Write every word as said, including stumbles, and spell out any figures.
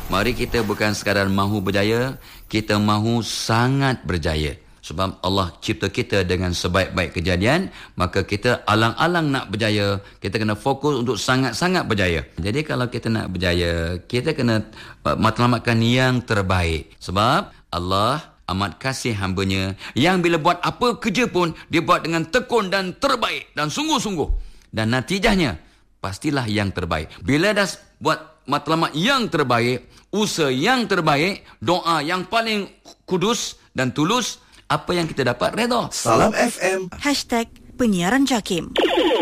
Mari kita bukan sekadar mahu berjaya, kita mahu sangat berjaya. Sebab Allah cipta kita dengan sebaik-baik kejadian, maka kita alang-alang nak berjaya, kita kena fokus untuk sangat-sangat berjaya. Jadi kalau kita nak berjaya, kita kena uh, matlamatkan yang terbaik. Sebab Allah amat kasih hamba-Nya yang bila buat apa kerja pun, dia buat dengan tekun dan terbaik dan sungguh-sungguh. Dan natijahnya, pastilah yang terbaik. Bila dah buat matlamat yang terbaik, usaha yang terbaik, doa yang paling kudus dan tulus, apa yang kita dapat? Redha. Salam F M. Hashtag Penyiaran Jakim.